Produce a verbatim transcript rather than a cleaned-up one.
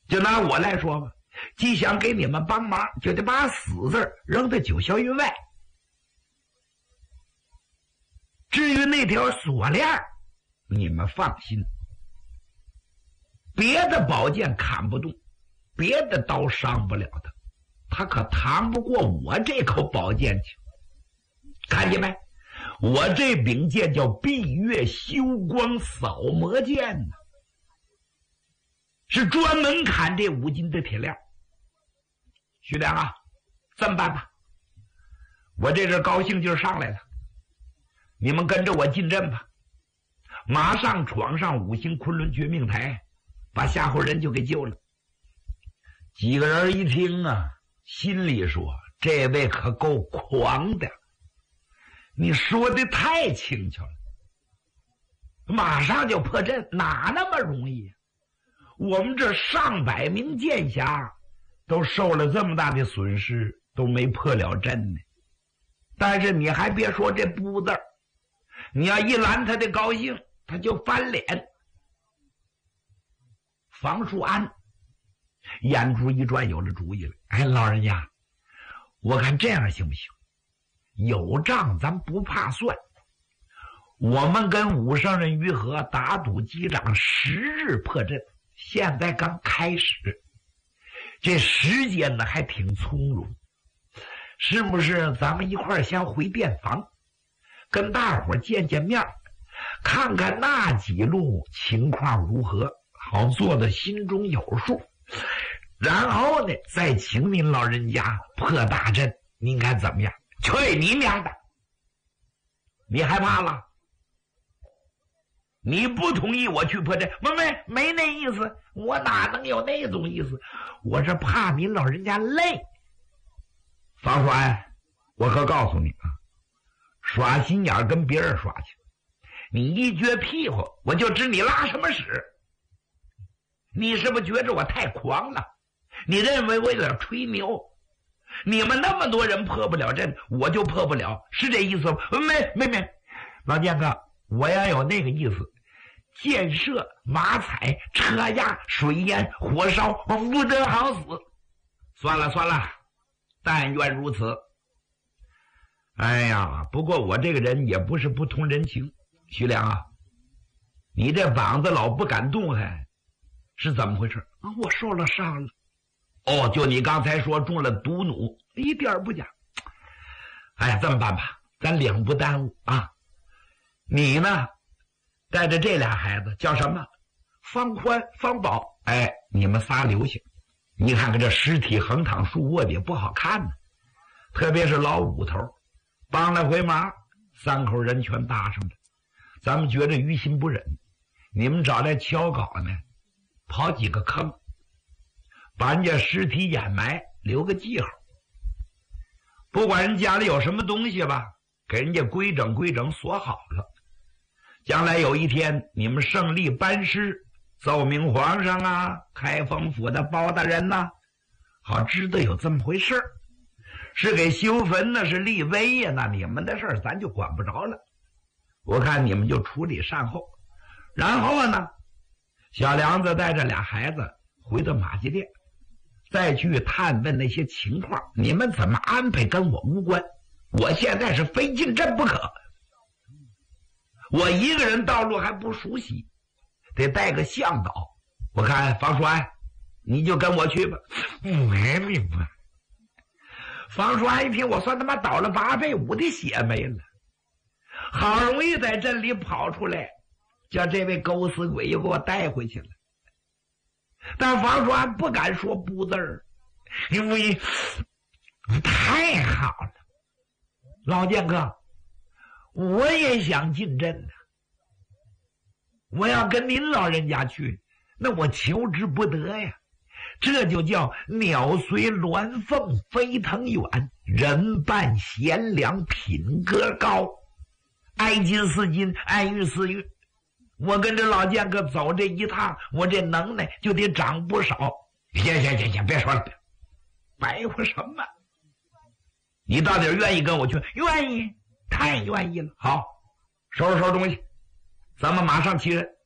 就拿我来说吧，既想给你们帮忙，就得把死字扔在九霄云外。至于那条锁链，你们放心，别的宝剑砍不动，别的刀伤不了他，他可扛不过我这口宝剑去。看见没？我这柄剑叫闭月休光扫魔剑呢，是专门砍这五金的铁链。徐良啊，这么办吧，我这阵高兴劲儿上来了，你们跟着我进阵吧，马上闯上五星昆仑绝命台，把夏侯人就给救了。几个人一听啊，心里说这位可够狂的，你说的太轻巧了，马上就破阵，哪那么容易啊？我们这上百名剑侠都受了这么大的损失，都没破了阵呢。但是你还别说这不字，你要一拦他的高兴，他就翻脸。房叔安眼珠一转，有了主意了。哎，老人家，我看这样行不行？有账咱不怕算，我们跟武圣人于和打赌击掌十日破阵，现在刚开始，这时间呢还挺从容，是不是咱们一块儿先回便房，跟大伙儿见见面，看看那几路情况如何，好做的心中有数，然后呢再请您老人家破大阵，您看怎么样？去你娘的！你害怕了？你不同意我去破阵？没没没那意思，我哪能有那种意思？我是怕您老人家累。房叔安，我可告诉你啊，耍心眼跟别人耍去，你一撅屁股，我就知你拉什么屎。你是不是觉着我太狂了？你认为我有点吹牛？你们那么多人破不了阵，我就破不了，是这意思吗？没没没，老剑哥，我要有那个意思，箭射、马踩、车压、水淹、火烧，我不得好死。算了算了，但愿如此。哎呀，不过我这个人也不是不通人情。徐良啊，你这膀子老不敢动还是怎么回事啊？我受了伤了。哦，就你刚才说中了毒弩，一点儿不假。哎呀，这么办吧，咱两不耽误啊。你呢，带着这俩孩子叫什么？方宽、方宝，哎，你们仨留下。你看看这尸体横躺竖卧的也不好看呢，特别是老五头，帮了回忙，三口人全搭上了。咱们觉着于心不忍，你们找来锹镐呢，刨几个坑，把人家尸体掩埋，留个记号。不管人家里有什么东西吧，给人家规整规整，锁好了。将来有一天你们胜利班师，奏明皇上啊，开封府的包大人呐、啊，好知道有这么回事。是给修坟呢，是立碑呀，那你们的事儿咱就管不着了。我看你们就处理善后，然后呢，小梁子带着俩孩子回到马家店，再去探问那些情况，你们怎么安排跟我无关，我现在是非进阵不可。我一个人道路还不熟悉，得带个向导。我看房叔安，你就跟我去吧。没明白。房叔安一听，我算他妈倒了八倍五的血没了，好容易在镇里跑出来，叫这位狗死鬼又给我带回去了。但房叔安不敢说不字儿，因为太好了，老剑哥，我也想进阵呢，我要跟您老人家去，那我求之不得呀。这就叫鸟随鸾凤飞腾远，人伴贤良品格高，爱金似金，爱玉似玉。我跟这老剑哥走这一趟，我这能耐就得长不少。行行行行，别说了，白话什么？你到底愿意跟我去？愿意，太愿意了。好，收拾收拾东西，咱们马上起人。